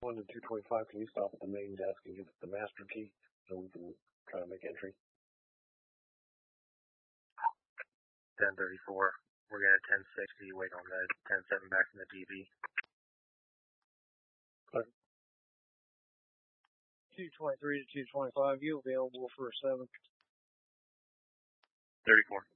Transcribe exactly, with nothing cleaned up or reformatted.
one to two twenty-five, can you stop at the main desk and give us the master key so we can try to make entry? ten thirty-four. We're going to ten sixty, wait on the ten seven back from the D B. Clear. two twenty-three to two twenty-five, you available for a seven. thirty-four.